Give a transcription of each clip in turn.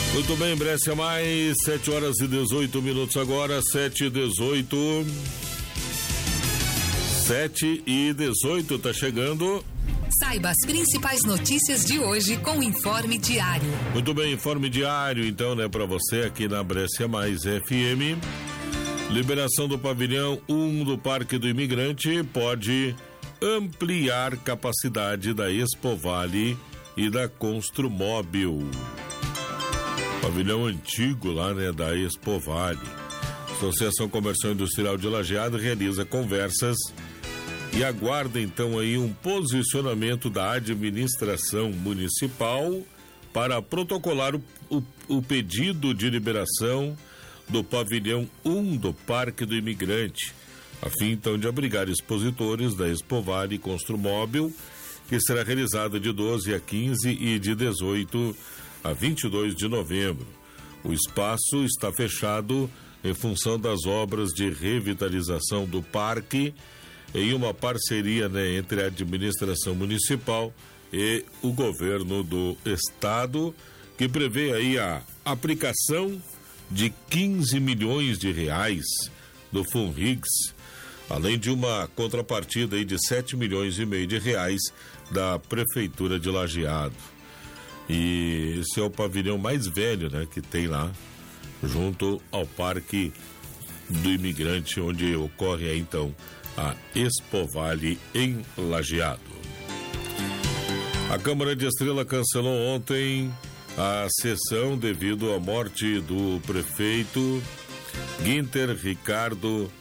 Muito bem, Brescia Mais, 7 horas e 18 minutos agora, 7h18. 7h18, tá chegando. Saiba as principais notícias de hoje com o Informe Diário. Muito bem, Informe Diário, então, né, para você aqui na Brescia Mais FM. Liberação do pavilhão 1 do Parque do Imigrante pode ampliar capacidade da Expovale e da Construmóvel. Pavilhão antigo lá, né, da Expovale. Associação Comercial Industrial de Lajeado realiza conversas e aguarda então aí um posicionamento da administração municipal para protocolar o pedido de liberação do pavilhão 1 do Parque do Imigrante, a fim então de abrigar expositores da Expovale e Construmóvel, que será realizada de 12 a 15 e de 18 a 22 de novembro. O espaço está fechado em função das obras de revitalização do parque, em uma parceria, né, entre a administração municipal e o governo do estado, que prevê aí a aplicação de 15 milhões de reais do Funrigs, além de uma contrapartida aí de 7 milhões e meio de reais da Prefeitura de Lajeado. E esse é o pavilhão mais velho, né, que tem lá, junto ao Parque do Imigrante, onde ocorre aí, então, a Expovale em Lajeado. A Câmara de Estrela cancelou ontem a sessão devido à morte do prefeito Guinter Ricardo.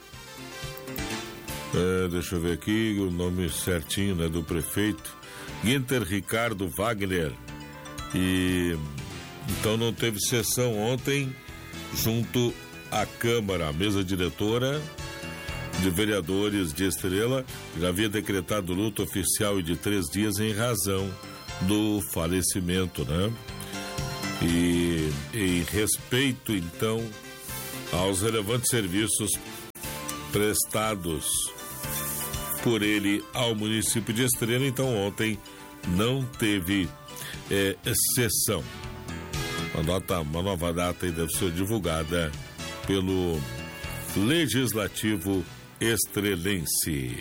Deixa eu ver aqui o nome certinho, né, do prefeito. Guinter Ricardo Wagner. E então não teve sessão ontem junto à Câmara. A mesa diretora de vereadores de Estrela já havia decretado luto oficial de 3 dias em razão do falecimento, né? E em respeito então aos relevantes serviços prestados por ele ao município de Estrela, então ontem não teve sessão. Uma nova data aí deve ser divulgada pelo Legislativo Estrelense.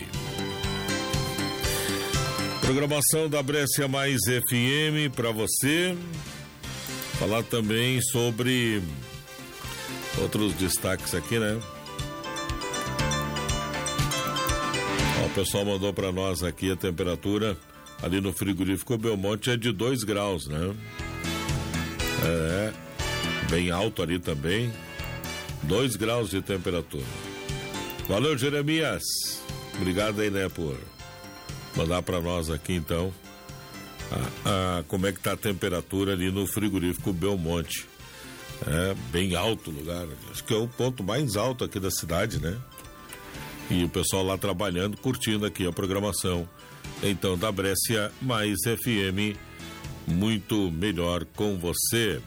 Programação da Brescia Mais FM para você. Falar também sobre outros destaques aqui, né? O pessoal mandou para nós aqui a temperatura ali no frigorífico Belmonte é de 2 graus, né? Bem alto ali também. 2 graus de temperatura. Valeu, Jeremias. Obrigado aí, né, por mandar para nós aqui, então, como é que tá a temperatura ali no frigorífico Belmonte. Bem alto o lugar. Acho que é o ponto mais alto aqui da cidade, né? E o pessoal lá trabalhando, curtindo aqui a programação, então, da Brescia Mais FM, muito melhor com você.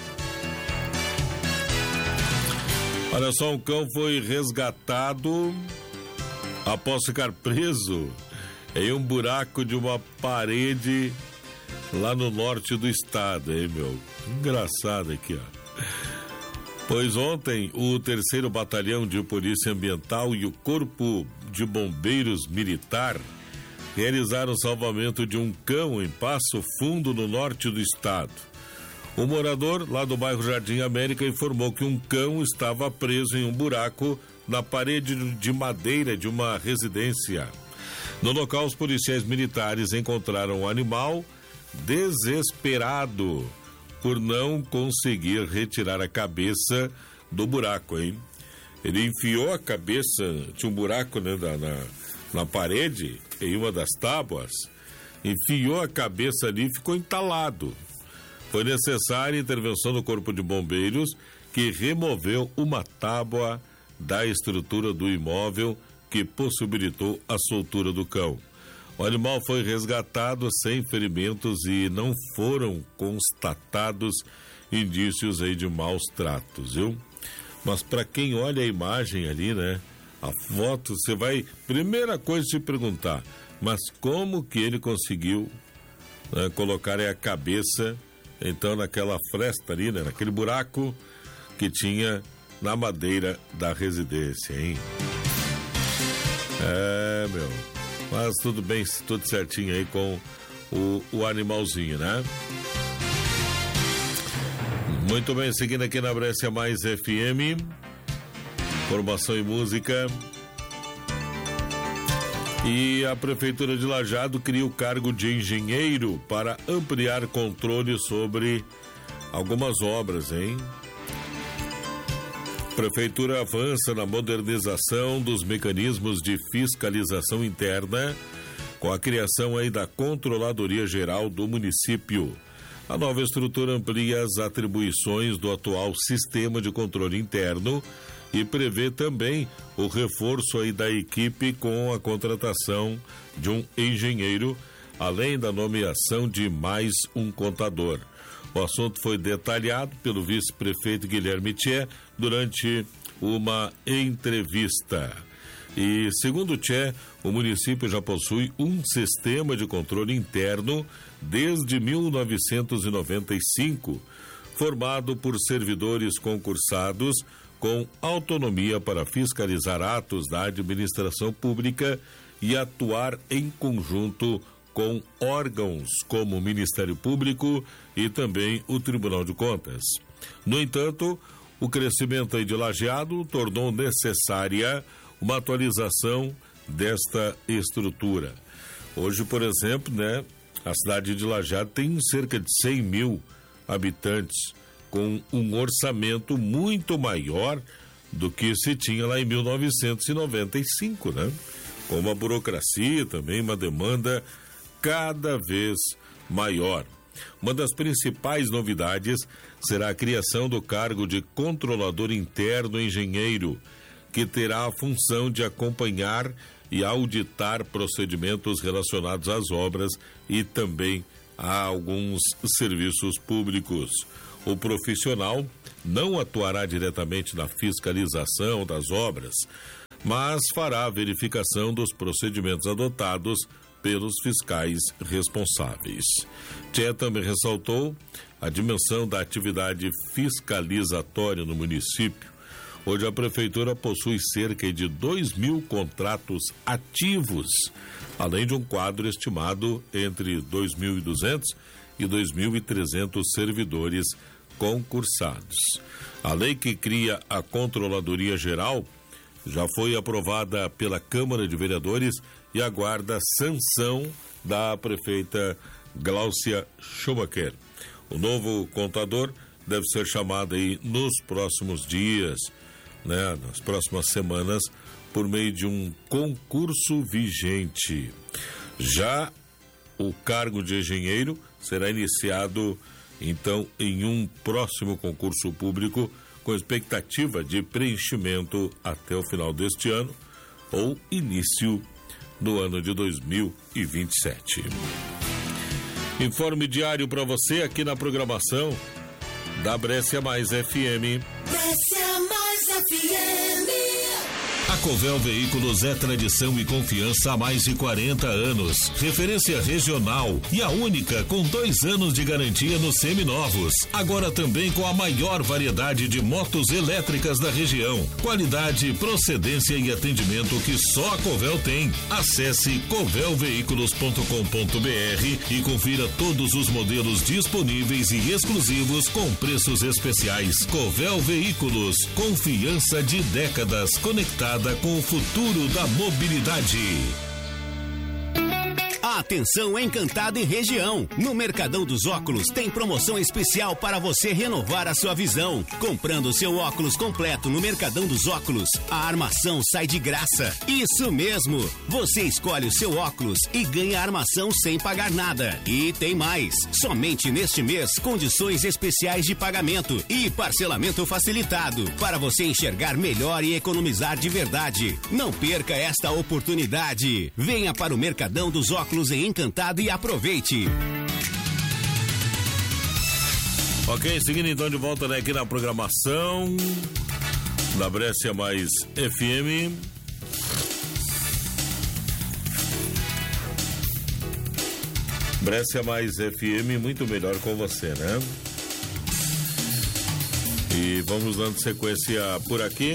Olha só, um cão foi resgatado após ficar preso em um buraco de uma parede lá no norte do estado, hein, meu? Engraçado aqui, ó. Pois ontem, o 3º Batalhão de Polícia Ambiental e o Corpo de Bombeiros Militar realizaram o salvamento de um cão em Passo Fundo, no norte do estado. O morador, lá do bairro Jardim América, informou que um cão estava preso em um buraco na parede de madeira de uma residência. No local, os policiais militares encontraram o animal desesperado por não conseguir retirar a cabeça do buraco, hein? Ele enfiou a cabeça, tinha um buraco, né, na parede, em uma das tábuas, enfiou a cabeça ali e ficou entalado. Foi necessária a intervenção do Corpo de Bombeiros, que removeu uma tábua da estrutura do imóvel que possibilitou a soltura do cão. O animal foi resgatado sem ferimentos e não foram constatados indícios aí de maus tratos, viu? Mas para quem olha a imagem ali, né, a foto, você vai, primeira coisa se perguntar, mas como que ele conseguiu, né, colocar a cabeça então naquela fresta ali, né? Naquele buraco que tinha na madeira da residência, hein? Mas tudo bem, tudo certinho aí com o animalzinho, né? Muito bem, seguindo aqui na Brescia Mais FM, informação e música. E a Prefeitura de Lajeado cria o cargo de engenheiro para ampliar controle sobre algumas obras, hein? Prefeitura avança na modernização dos mecanismos de fiscalização interna com a criação aí da Controladoria Geral do município. A nova estrutura amplia as atribuições do atual sistema de controle interno e prevê também o reforço aí da equipe com a contratação de um engenheiro, além da nomeação de mais um contador. O assunto foi detalhado pelo vice-prefeito Guilherme Tchê durante uma entrevista. E, segundo o Tchê, o município já possui um sistema de controle interno desde 1995, formado por servidores concursados com autonomia para fiscalizar atos da administração pública e atuar em conjunto com órgãos como o Ministério Público e também o Tribunal de Contas. No entanto, o crescimento aí de Lajeado tornou necessária uma atualização desta estrutura. Hoje, por exemplo, né, a cidade de Lajeado tem cerca de 100 mil habitantes, com um orçamento muito maior do que se tinha lá em 1995, né? Com uma burocracia também, uma demanda cada vez maior. Uma das principais novidades será a criação do cargo de controlador interno engenheiro, que terá a função de acompanhar e auditar procedimentos relacionados às obras e também a alguns serviços públicos. O profissional não atuará diretamente na fiscalização das obras, mas fará a verificação dos procedimentos adotados pelos fiscais responsáveis. Tchê também ressaltou a dimensão da atividade fiscalizatória no município. Hoje a Prefeitura possui cerca de 2.000 contratos ativos, além de um quadro estimado entre 2.200 e 2.300 servidores concursados. A lei que cria a Controladoria Geral já foi aprovada pela Câmara de Vereadores e aguarda sanção da prefeita Gláucia Schumacher. O novo contador deve ser chamado aí nos próximos dias, né, nas próximas semanas, por meio de um concurso vigente. Já o cargo de engenheiro será iniciado, então, em um próximo concurso público, com expectativa de preenchimento até o final deste ano ou início do ano de 2027. Informe diário para você aqui na programação da Brescia Mais FM. Brescia Mais FM. A Covel Veículos é tradição e confiança há mais de 40 anos. Referência regional e a única com 2 anos de garantia nos seminovos. Agora também com a maior variedade de motos elétricas da região. Qualidade, procedência e atendimento que só a Covel tem. Acesse covelveículos.com.br e confira todos os modelos disponíveis e exclusivos com preços especiais. Covel Veículos, confiança de décadas conectada com o futuro da mobilidade. Atenção Encantado e região. No Mercadão dos Óculos tem promoção especial para você renovar a sua visão. Comprando seu óculos completo no Mercadão dos Óculos, a armação sai de graça. Isso mesmo. Você escolhe o seu óculos e ganha a armação sem pagar nada. E tem mais. Somente neste mês, condições especiais de pagamento e parcelamento facilitado para você enxergar melhor e economizar de verdade. Não perca esta oportunidade. Venha para o Mercadão dos Óculos em Encantado e aproveite. Ok, seguindo então de volta, né, aqui na programação da Brescia Mais FM. Brescia Mais FM, muito melhor com você, né? E vamos dando sequência por aqui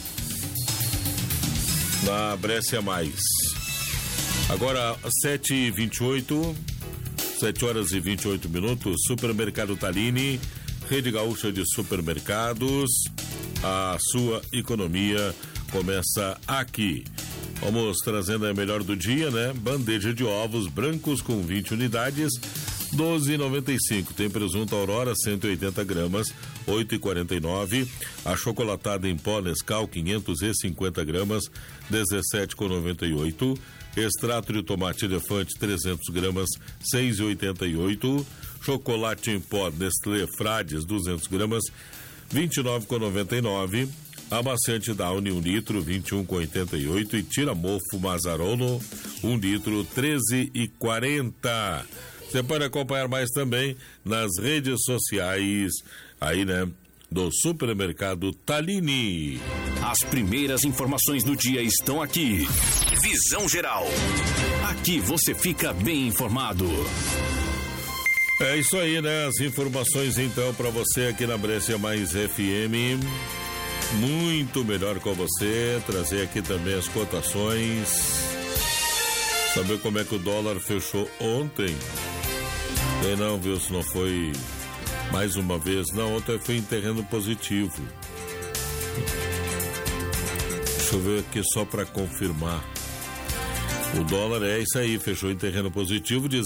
na Brescia Mais. Agora, 7h28, 7 horas e 28 minutos, Supermercado Tallini, Rede Gaúcha de Supermercados, a sua economia começa aqui. Vamos trazendo a melhor do dia, né? Bandeja de ovos brancos com 20 unidades, R$12,95. Tem presunto Aurora, 180 gramas, R$8,49. A chocolatada em pó Nescau, 550 gramas, R$17,98. Extrato de tomate elefante, 300 gramas, R$6,88. Chocolate em pó Nestlé Frades, 200 gramas, R$29,99. Amaciante Downy, 1 litro, R$21,88. E tira-mofo Mazzarono, 1 litro, R$13,40. Você pode acompanhar mais também nas redes sociais, aí, né, do Supermercado Tallini. As primeiras informações do dia estão aqui. Visão Geral. Aqui você fica bem informado. É isso aí, né? As informações, então, para você aqui na Brescia Mais FM. Muito melhor com você. Trazer aqui também as cotações. Saber como é que o dólar fechou ontem. Quem não viu se não foi mais uma vez? Não, ontem foi em terreno positivo. Deixa eu ver aqui só para confirmar. O dólar é isso aí, fechou em terreno positivo de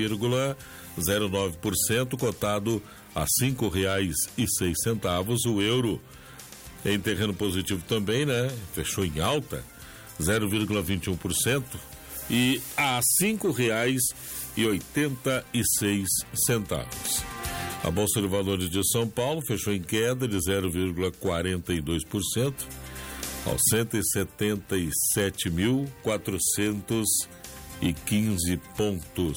0,09%, cotado a R$5,06. O euro em terreno positivo também, né? Fechou em alta, 0,21% e a R$5,86. A Bolsa de Valores de São Paulo fechou em queda de 0,42%. aos 177.415 pontos.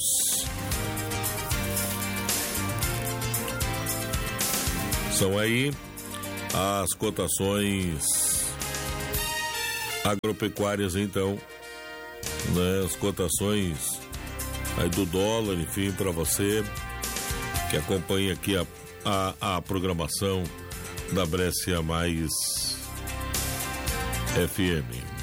São aí as cotações agropecuárias, então, né? As cotações aí do dólar, enfim, para você que acompanha aqui a programação da Brescia Mais FM.